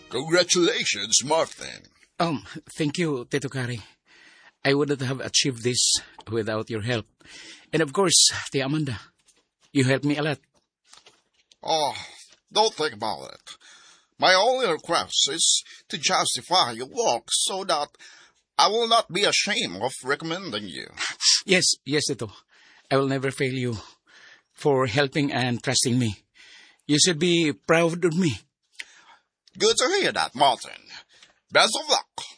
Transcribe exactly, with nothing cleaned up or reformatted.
Congratulations, Martin. Um, thank you, Tito Kari. I wouldn't have achieved this without your help. And of course, Tia Amanda. You helped me a lot. Oh, don't think about it. My only request is to justify your work so that I will not be ashamed of recommending you. Yes, yes, Tito. I will never fail you for helping and trusting me. You should be proud of me. Good to hear that, Martin. Best of luck.